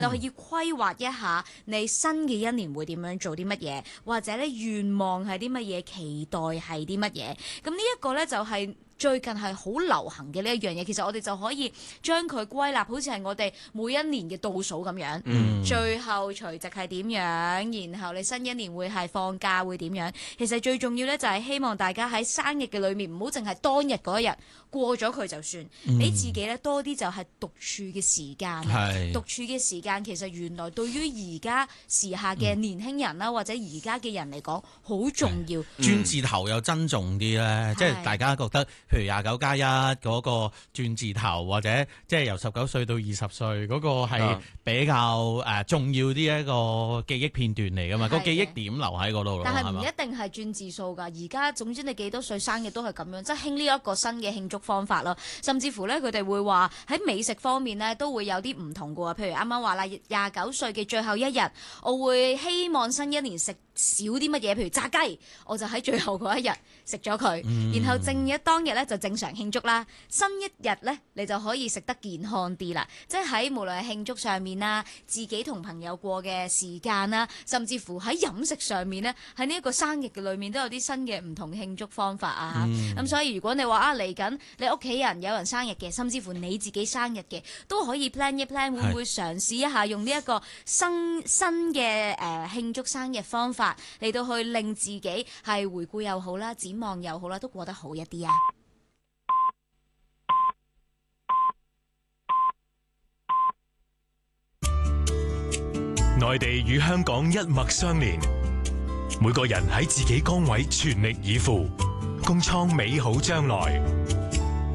就可以規劃一下你新嘅一年會點樣做啲乜嘢，或者咧願望係啲乜嘢，期待係啲乜嘢。咁呢一個咧就係最近係好流行嘅呢一樣嘢，其實我哋就可以將佢歸納，好似係我哋每一年嘅倒數咁樣。最後除夕係點樣，然後你新一年會係放假會點樣。其實最重要咧就係希望大家喺生日嘅裏面唔好淨係當日嗰一日過咗佢就算，俾自己咧多啲就係獨處嘅時間。獨處嘅時間其實原來對於而家時下嘅年輕人啦，或者而家嘅人嚟講好重要。 轉字頭又珍重啲咧，即係大家覺得。譬如29+1嗰個轉字頭，或者即係由19歲到20歲嗰個係比較重要啲一個記憶片段嚟噶嘛，個記憶點留喺嗰度咯。 但係唔一定係轉字數㗎，而家總之你幾多歲生日都係咁樣，即係興呢一個新嘅慶祝方法咯。甚至乎咧，佢哋會話喺美食方面咧都會有啲唔同㗎喎。譬如啱啱話啦，29歲嘅最後一日，我會希望新一年食少啲乜嘢，譬如炸雞，我就喺最後嗰一日食咗佢，然後正日當日咧就正常慶祝啦。新一日咧，你就可以食得健康啲啦。即係喺無論係慶祝上面啦，自己同朋友過嘅時間啦，甚至乎喺飲食上面咧，喺呢一個生日嘅裏面都有啲新嘅唔同慶祝方法啊。咁所以如果你話嚟緊你屋企人有人生日嘅，甚至乎你自己生日嘅，都可以 plan 一 plan，會唔會嘗試一下用呢一個新嘅慶祝生日方法嚟到去令自己係回顧又好啦，展望又好啦，都過得好一啲啊！ 內地與香港一脈相連，每個人喺自己崗位全力以赴，共創美好將來。